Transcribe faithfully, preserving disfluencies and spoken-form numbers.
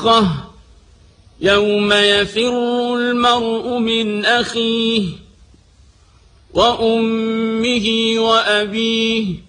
الصاخة يوم يفر المرء من أخيه وأمه وأبيه